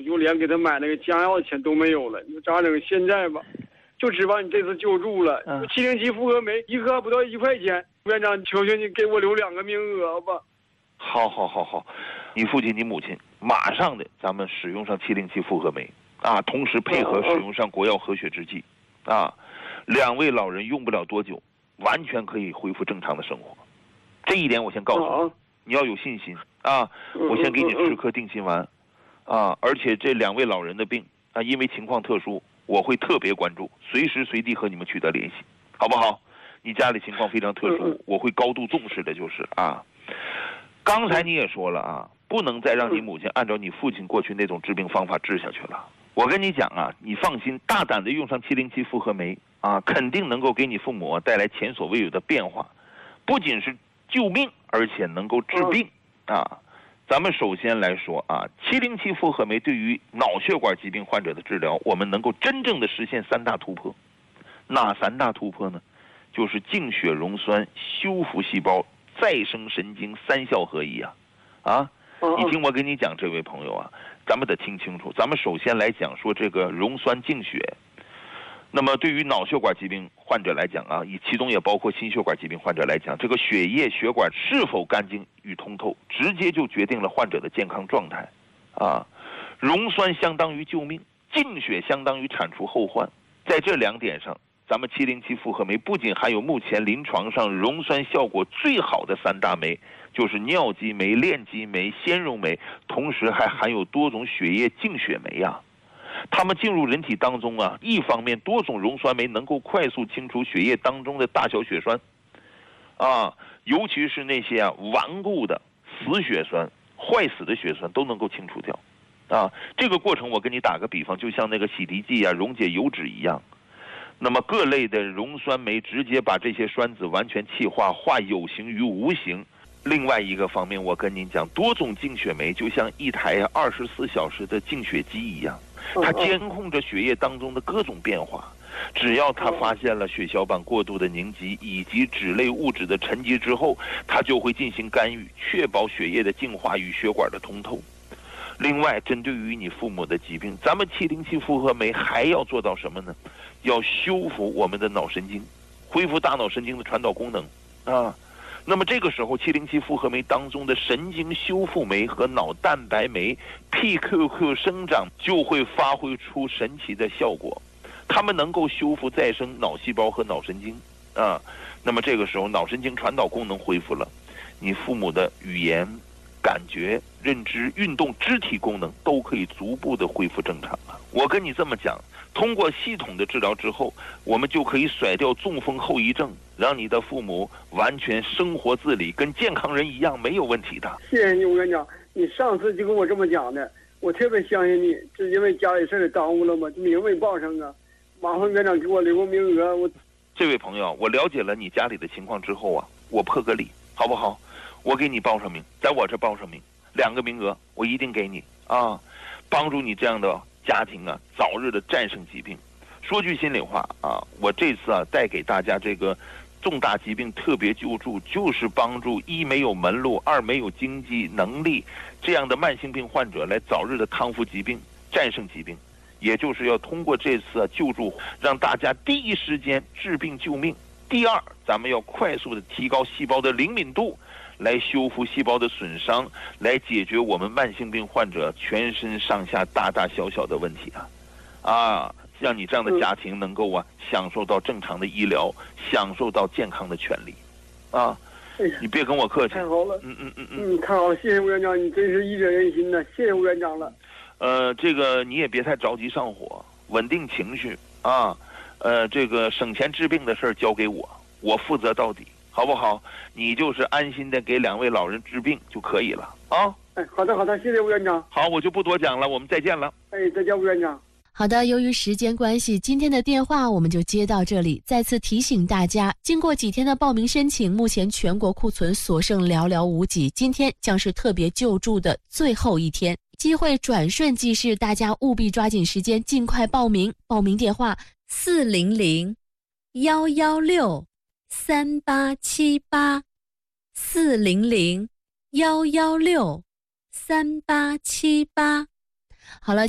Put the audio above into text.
就连给他买那个家药的钱都没有了，你说咋整？现在吧，就指望你这次救助了。707复合酶一颗不到1块钱，院长，求求你给我留2个名额吧。 好，你父亲你母亲马上的咱们使用上707复合酶啊，同时配合使用上国药和血制剂啊，2位老人用不了多久，完全可以恢复正常的生活。这一点我先告诉你，你要有信心啊！我先给你吃颗定心丸啊，而且这2位老人的病啊，因为情况特殊，我会特别关注，随时随地和你们取得联系，好不好？你家里情况非常特殊，我会高度重视的，就是啊。刚才你也说了啊，不能再让你母亲按照你父亲过去那种治病方法治下去了。我跟你讲啊，你放心，大胆的用上707复合酶啊，肯定能够给你父母带来前所未有的变化，不仅是救命，而且能够治病啊。咱们首先来说啊，707复合酶对于脑血管疾病患者的治疗，我们能够真正的实现3大突破。哪3大突破呢？就是净血溶酸、修复细胞、再生神经3效合一啊！你听我跟你讲，这位朋友啊，咱们得听清楚。咱们首先来讲说这个溶酸净血，那么对于脑血管疾病患者来讲啊，其中也包括心血管疾病患者来讲，这个血液血管是否干净与通透，直接就决定了患者的健康状态啊。溶酸相当于救命，净血相当于铲除后患。在这2点上，咱们707复合酶不仅含有目前临床上溶酸效果最好的3大酶，就是尿激酶、链激酶、纤溶酶，同时还含有多种血液净血酶啊。它们进入人体当中啊，一方面多种溶酸酶能够快速清除血液当中的大小血栓啊，尤其是那些顽固的死血栓、坏死的血栓都能够清除掉啊。这个过程我跟你打个比方，就像那个洗涤剂啊溶解油脂一样。那么各类的溶酸酶直接把这些栓子完全气化，化有形于无形。另外一个方面，我跟您讲，多种净血酶就像一台24小时的净血机一样，它监控着血液当中的各种变化。只要它发现了血小板过度的凝集以及脂类物质的沉积之后，它就会进行干预，确保血液的净化与血管的通透。另外，针对于你父母的疾病，咱们707复合酶还要做到什么呢？要修复我们的脑神经，恢复大脑神经的传导功能啊。那么这个时候，707复合酶当中的神经修复酶和脑蛋白酶 PQQ 生长就会发挥出神奇的效果，它们能够修复再生脑细胞和脑神经啊。那么这个时候，脑神经传导功能恢复了，你父母的语言、感觉、认知、运动、肢体功能都可以逐步的恢复正常了。我跟你这么讲，通过系统的治疗之后，我们就可以甩掉中风后遗症，让你的父母完全生活自理，跟健康人一样，没有问题的。 谢谢你，我跟你讲，你上次就跟我这么讲的，我特别相信你，是因为家里事儿耽误了吗？名未报上啊，麻烦院长给我留个名额。 这位朋友，我了解了你家里的情况之后啊，我破个例，好不好？我给你报上名，在我这报上名，2个名额，我一定给你啊，帮助你这样的家庭啊，早日的战胜疾病。说句心里话啊，我这次啊带给大家这个重大疾病特别救助，就是帮助1没有门路，2没有经济能力这样的慢性病患者来早日的康复疾病，战胜疾病。也就是要通过这次救助，让大家第一时间治病救命。第2，咱们要快速的提高细胞的灵敏度，来修复细胞的损伤，来解决我们慢性病患者全身上下大大小小的问题啊，让你这样的家庭能够享受到正常的医疗，享受到健康的权利啊。你别跟我客气。 太好了，太好了，谢谢吴院长，你真是医者仁心呢，谢谢吴院长了。 这个你也别太着急上火，稳定情绪啊。这个省钱治病的事儿交给我，我负责到底，好不好？你就是安心的给2位老人治病就可以了啊。 好的，谢谢吴院长。 好，我就不多讲了，我们再见了。 再见，吴院长。 好的，由于时间关系，今天的电话我们就接到这里。再次提醒大家，经过几天的报名申请，目前全国库存所剩寥寥无几，今天将是特别救助的最后一天，机会转瞬即逝，大家务必抓紧时间，尽快报名。报名电话400-116-3878 400-116-3878。好了。